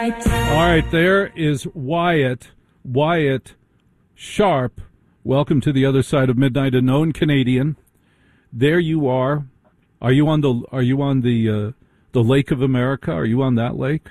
All right, there is Wyatt Sharp. Welcome to the other side of midnight, a known Canadian. There you are. Are you on the Lake of America? Are you on that lake?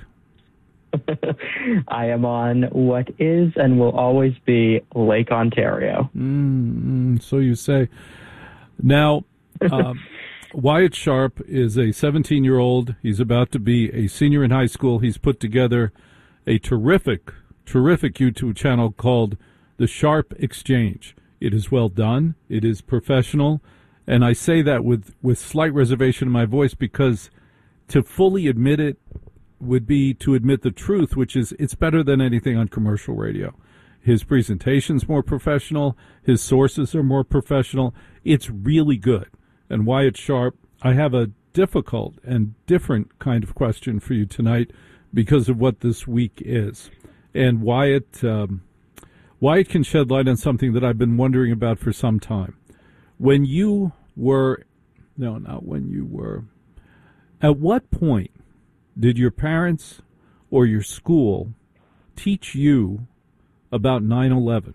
I am on what is and will always be Lake Ontario. So you say. Now, Wyatt Sharp is a 17-year-old. He's about to be a senior in high school. He's put together a terrific YouTube channel called The Sharp Exchange. It is well done. It is professional. And I say that with slight reservation in my voice because to fully admit it would be to admit the truth, which is it's better than anything on commercial radio. His presentation's more professional. His sources are more professional. It's really good. And Wyatt Sharp, I have a difficult and different kind of question for you tonight because of what this week is. And Wyatt can shed light on something that I've been wondering about for some time. At what point did your parents or your school teach you about 9/11?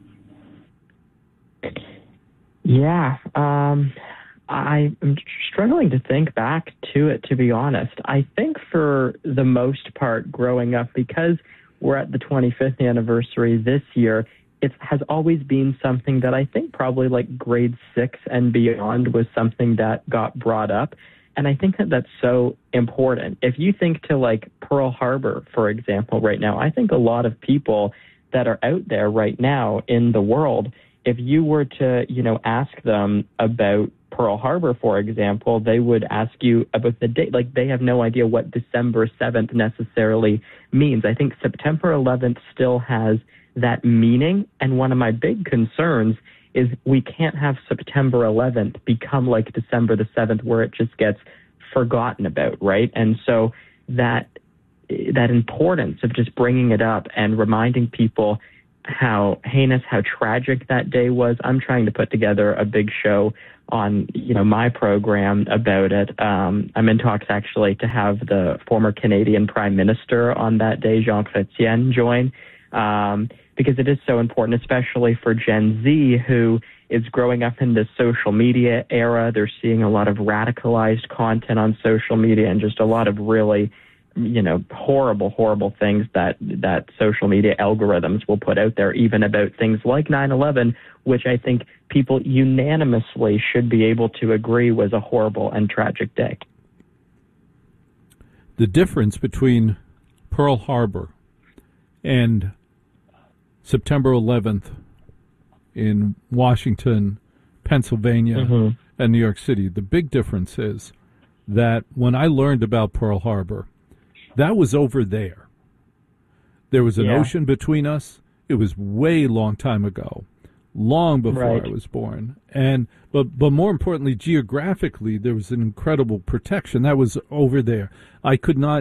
Yeah, I'm struggling to think back to it, to be honest. I think for the most part growing up, because we're at the 25th anniversary this year, it has always been something that I think probably like grade 6 and beyond was something that got brought up. And I think that that's so important. If you think to like Pearl Harbor, for example, right now, I think a lot of people that are out there right now in the world, if you were to, ask them about Pearl Harbor, for example, they would ask you about the date. Like they have no idea what December 7th necessarily means. I think September 11th still has that meaning. And one of my big concerns is we can't have September 11th become like December the 7th where it just gets forgotten about, right? And so that importance of just bringing it up and reminding people how heinous, how tragic that day was. I'm trying to put together a big show on, my program about it. I'm in talks actually to have the former Canadian Prime Minister on that day, Jean Chrétien, join. Because it is so important, especially for Gen Z, who is growing up in this social media era. They're seeing a lot of radicalized content on social media and just a lot of really, horrible things that social media algorithms will put out there, even about things like 9/11, which I think people unanimously should be able to agree was a horrible and tragic day. The difference between Pearl Harbor and September 11th in Washington, Pennsylvania, and New York City. The big difference is that when I learned about Pearl Harbor, that was over there. There was an ocean between us. It was way long time ago, long before I was born. But more importantly, geographically, there was an incredible protection. That was over there. I could not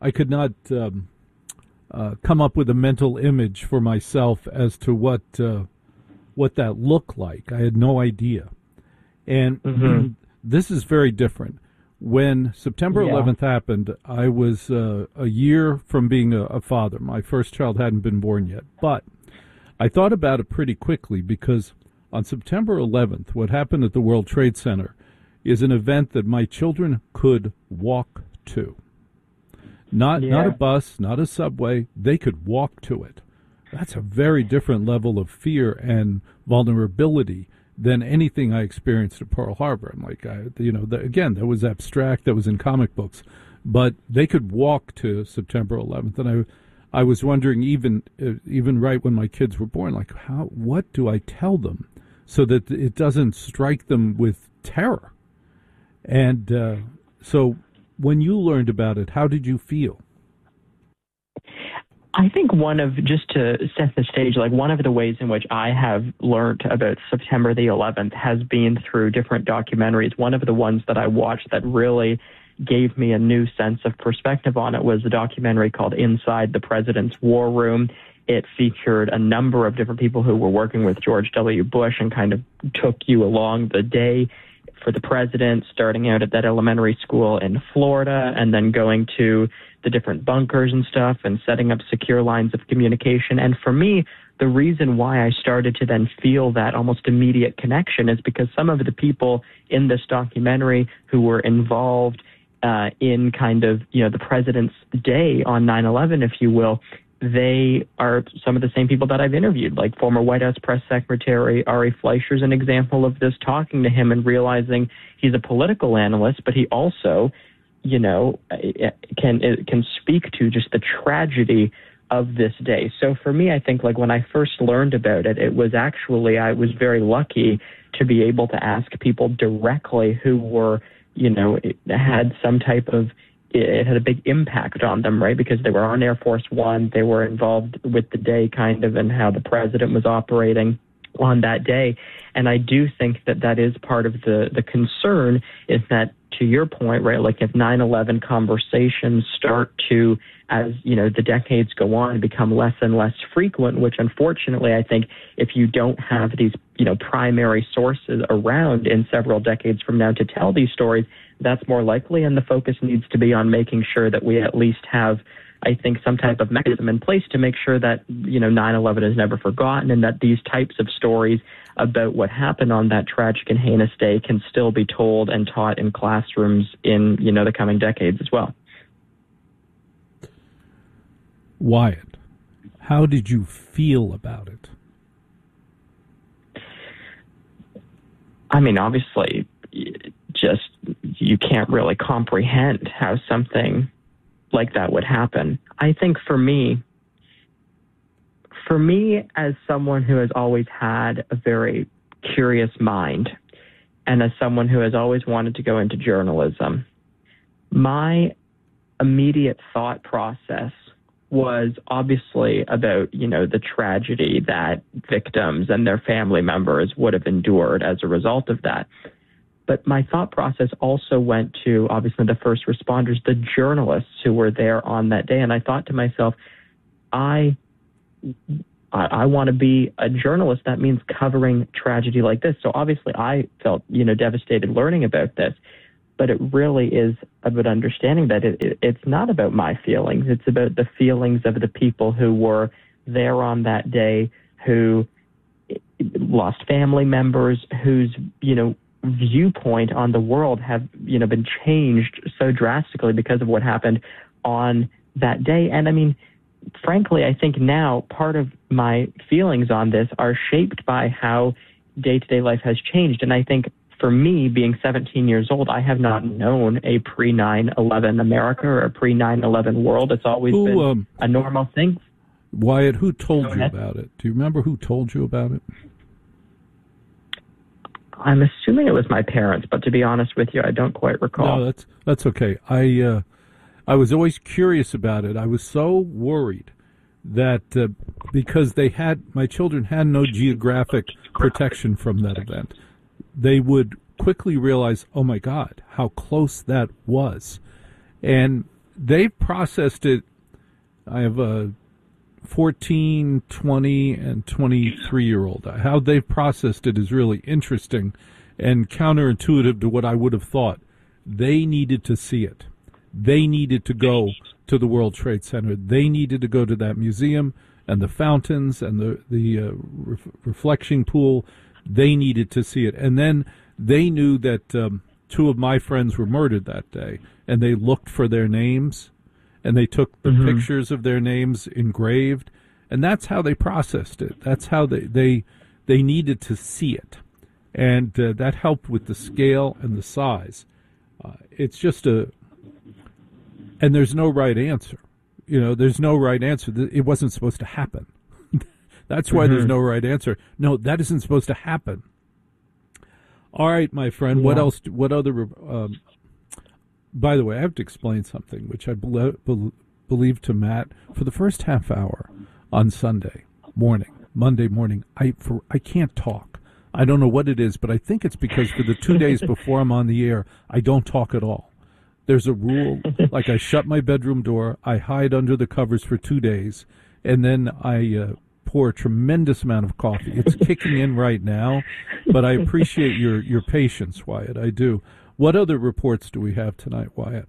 come up with a mental image for myself as to what that looked like. I had no idea. And this is very different. When September 11th happened, I was a year from being a father. My first child hadn't been born yet. But I thought about it pretty quickly because on September 11th, what happened at the World Trade Center is an event that my children could walk to. Not a bus, not a subway. They could walk to it. That's a very different level of fear and vulnerability than anything I experienced at Pearl Harbor. I'm like, again, that was abstract. That was in comic books. But they could walk to September 11th. And I was wondering, even right when my kids were born, like, what do I tell them so that it doesn't strike them with terror? And so when you learned about it, how did you feel? I think just to set the stage, like one of the ways in which I have learned about September the 11th has been through different documentaries. One of the ones that I watched that really gave me a new sense of perspective on it was a documentary called Inside the President's War Room. It featured a number of different people who were working with George W. Bush and kind of took you along the day for the president, starting out at that elementary school in Florida and then going to the different bunkers and stuff and setting up secure lines of communication. And for me, the reason why I started to then feel that almost immediate connection is because some of the people in this documentary who were involved in kind of, the president's day on 9/11, if you will, they are some of the same people that I've interviewed, like former White House press secretary Ari Fleischer is an example of this, talking to him and realizing he's a political analyst, but he also, can speak to just the tragedy of this day. So for me, I think like when I first learned about it, it was actually, I was very lucky to be able to ask people directly who were, had some type of, it had a big impact on them, right? Because they were on Air Force One, they were involved with the day kind of and how the president was operating on that day. And I do think that that is part of the concern is that, to your point, right, like if 9/11 conversations start to, as, the decades go on, become less and less frequent, which unfortunately I think if you don't have these, primary sources around in several decades from now to tell these stories, that's more likely. And the focus needs to be on making sure that we at least have, I think, some type of mechanism in place to make sure that, 9/11 is never forgotten and that these types of stories about what happened on that tragic and heinous day can still be told and taught in classrooms in, the coming decades as well. Wyatt, how did you feel about it? I mean, obviously, just you can't really comprehend how something like that would happen. I think for me, as someone who has always had a very curious mind and as someone who has always wanted to go into journalism, my immediate thought process was obviously about, the tragedy that victims and their family members would have endured as a result of that. But my thought process also went to, obviously, the first responders, the journalists who were there on that day. And I thought to myself, I want to be a journalist. That means covering tragedy like this. So obviously I felt, devastated learning about this. But it really is about understanding that it's not about my feelings. It's about the feelings of the people who were there on that day, who lost family members, whose, viewpoint on the world have, been changed so drastically because of what happened on that day. And I mean, frankly, I think now part of my feelings on this are shaped by how day-to-day life has changed. And I think for me, being 17 years old, I have not known a pre-9/11 America or a pre-9/11 world. It's always been a normal thing. Wyatt, who told you about it? Do you remember who told you about it? I'm assuming it was my parents, but to be honest with you, I don't quite recall. No, that's okay. I was always curious about it. I was so worried that because my children had no geographic protection from that event, they would quickly realize, oh my God, how close that was. And they've processed it. I have a 14, 20, and 23-year-old. How they've processed it is really interesting and counterintuitive to what I would have thought. They needed to see it. They needed to go to the World Trade Center. They needed to go to that museum and the fountains and the reflection pool. They needed to see it. And then they knew that two of my friends were murdered that day, and they looked for their names, and they took the pictures of their names engraved, and that's how they processed it. That's how they needed to see it, and that helped with the scale and the size. It's just and there's no right answer. There's no right answer. It wasn't supposed to happen. That's why there's no right answer. No, that isn't supposed to happen. All right, my friend. Yeah. What else? What other? By the way, I have to explain something, which I believe to Matt for the first half hour on Monday morning. I can't talk. I don't know what it is, but I think it's because for the 2 days before I'm on the air, I don't talk at all. There's a rule, like I shut my bedroom door, I hide under the covers for 2 days, and then I pour a tremendous amount of coffee. It's kicking in right now, but I appreciate your patience, Wyatt. I do. What other reports do we have tonight, Wyatt?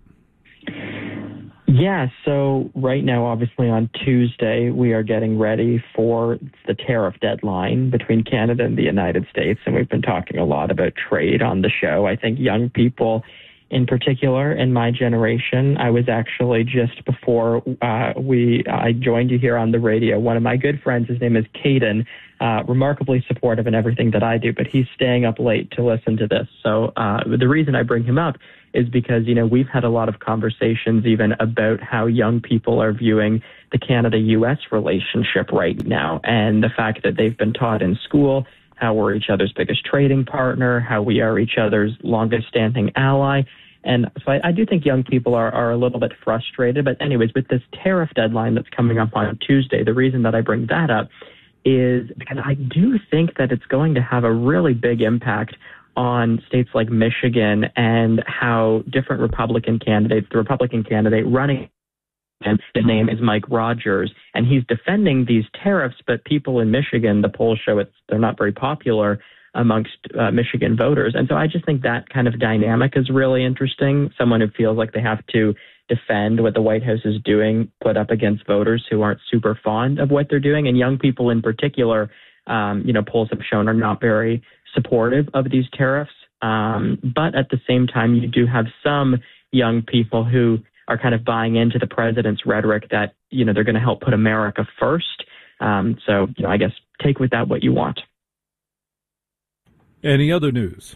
Yeah, so right now, obviously on Tuesday, we are getting ready for the tariff deadline between Canada and the United States, and we've been talking a lot about trade on the show. I think young people in particular in my generation, I was actually just before I joined you here on the radio, one of my good friends, his name is Caden, remarkably supportive in everything that I do, but he's staying up late to listen to this. So the reason I bring him up is because, we've had a lot of conversations even about how young people are viewing the Canada-U.S. relationship right now, and the fact that they've been taught in school how we're each other's biggest trading partner, how we are each other's longest-standing ally. And so I do think young people are a little bit frustrated. But anyways, with this tariff deadline that's coming up on Tuesday, the reason that I bring that up is because I do think that it's going to have a really big impact on states like Michigan and how different Republican candidates, the Republican candidate running, and his name is Mike Rogers, and he's defending these tariffs, but people in Michigan, the polls show they're not very popular amongst Michigan voters. And so I just think that kind of dynamic is really interesting. Someone who feels like they have to defend what the White House is doing, put up against voters who aren't super fond of what they're doing. And young people in particular, polls have shown are not very supportive of these tariffs. But at the same time, you do have some young people who are kind of buying into the president's rhetoric that, they're going to help put America first. So I guess take with that what you want. Any other news?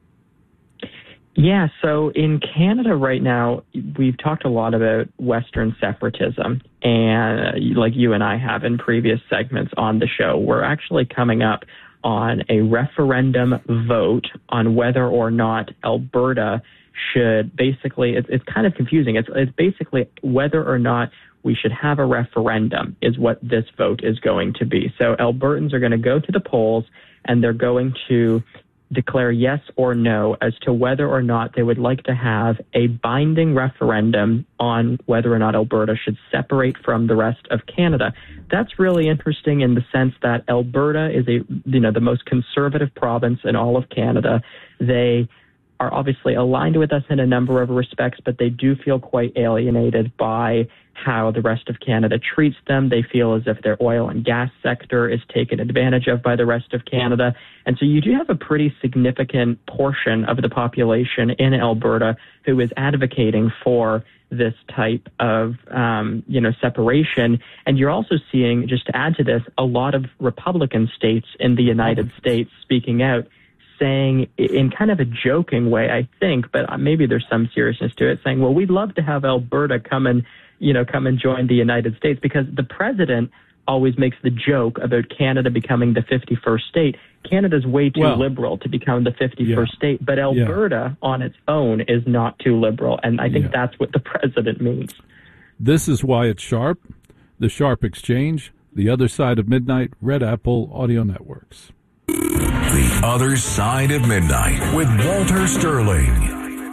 Yeah, so in Canada right now, we've talked a lot about Western separatism, and like you and I have in previous segments on the show, we're actually coming up on a referendum vote on whether or not Alberta should basically, it's kind of confusing. It's basically whether or not we should have a referendum is what this vote is going to be. So Albertans are going to go to the polls and they're going to declare yes or no as to whether or not they would like to have a binding referendum on whether or not Alberta should separate from the rest of Canada. That's really interesting in the sense that Alberta is the most conservative province in all of Canada. They are obviously aligned with us in a number of respects, but they do feel quite alienated by how the rest of Canada treats them. They feel as if their oil and gas sector is taken advantage of by the rest of Canada. And so you do have a pretty significant portion of the population in Alberta who is advocating for this type of, separation. And you're also seeing, just to add to this, a lot of Republican states in the United States speaking out, saying in kind of a joking way, I think, but maybe there's some seriousness to it, saying, well, we'd love to have Alberta come and join the United States, because the president always makes the joke about Canada becoming the 51st state. Canada's way too liberal to become the 51st state, but Alberta on its own is not too liberal, and I think that's what the president means. This is Wyatt Sharp, the Sharp Exchange, the other side of midnight, Red Apple Audio Networks. The Other Side of Midnight with Walter Sterling.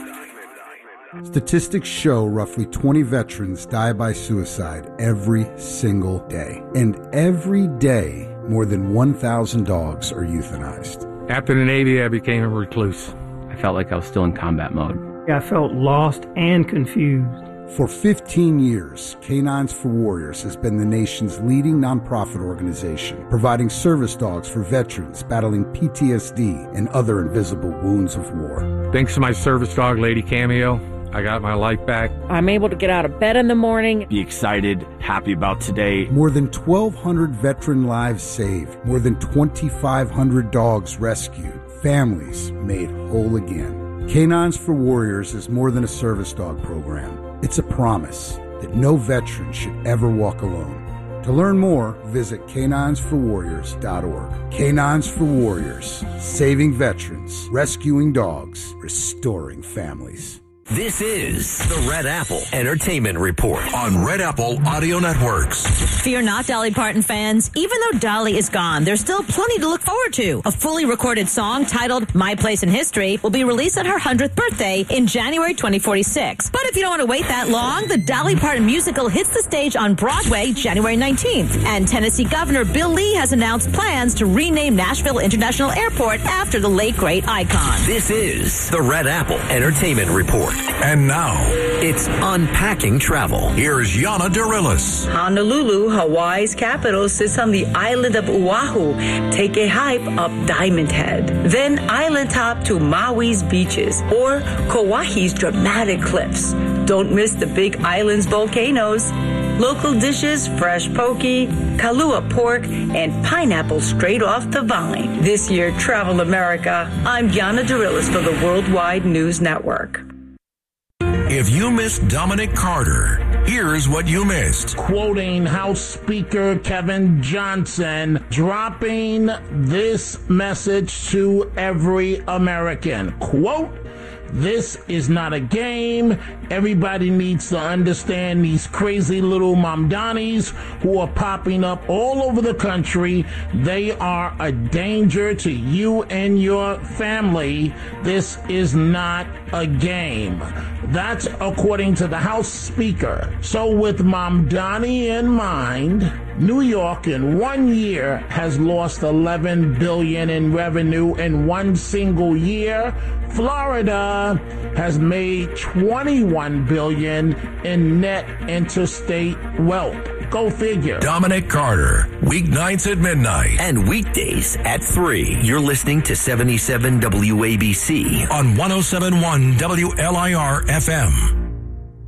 Statistics show roughly 20 veterans die by suicide every single day. And every day, more than 1,000 dogs are euthanized. After the Navy, I became a recluse. I felt like I was still in combat mode. I felt lost and confused. For 15 years, Canines for Warriors has been the nation's leading nonprofit organization, providing service dogs for veterans battling PTSD and other invisible wounds of war. Thanks to my service dog, Lady Cameo, I got my life back. I'm able to get out of bed in the morning. Be excited, happy about today. More than 1,200 veteran lives saved. More than 2,500 dogs rescued. Families made whole again. Canines for Warriors is more than a service dog program. It's a promise that no veteran should ever walk alone. To learn more, visit caninesforwarriors.org. Canines for Warriors, saving veterans, rescuing dogs, restoring families. This is the Red Apple Entertainment Report on Red Apple Audio Networks. Fear not, Dolly Parton fans. Even though Dolly is gone, there's still plenty to look forward to. A fully recorded song titled My Place in History will be released on her 100th birthday in January 2046. But if you don't want to wait that long, the Dolly Parton musical hits the stage on Broadway January 19th. And Tennessee Governor Bill Lee has announced plans to rename Nashville International Airport after the late, great icon. This is the Red Apple Entertainment Report. And now, it's Unpacking Travel. Here's Yana Dorillis. Honolulu, Hawaii's capital, sits on the island of Oahu. Take a hike up Diamond Head. Then island top to Maui's beaches or Kauai's dramatic cliffs. Don't miss the Big Island's volcanoes. Local dishes, fresh poke, Kalua pork, and pineapple straight off the vine. This year, Travel America. I'm Yana Dorillis for the Worldwide News Network. If you missed Dominic Carter, here's what you missed. Quoting House Speaker Kevin Johnson, dropping this message to every American. Quote, "This is not a game. Everybody needs to understand these crazy little Mamdanis who are popping up all over the country. They are a danger to you and your family. This is not a game." That's according to the House Speaker. So with Mamdani in mind, New York in 1 year has lost $11 billion in revenue in one single year. Florida has made $21 billion in net interstate wealth. Go figure. Dominic Carter, weeknights at midnight and weekdays at 3. You're listening to 77 WABC on 107.1 WLIR FM.